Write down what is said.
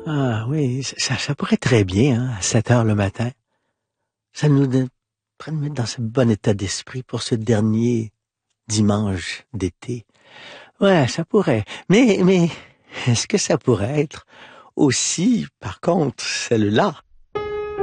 Ah oui, ça pourrait très bien, hein, à 7 heures le matin. Ça pourrait nous mettre dans ce bon état d'esprit pour ce dernier dimanche d'été. Ouais, ça pourrait. Mais est-ce que ça pourrait être aussi, par contre, celle-là?